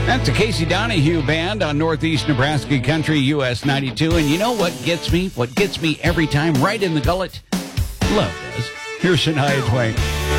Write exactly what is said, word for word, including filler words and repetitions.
That's the Casey Donahue Band on Northeast Nebraska Country, U S ninety-two. And you know what gets me? What gets me every time, right in the gullet? Love does. Here's Shania Twain.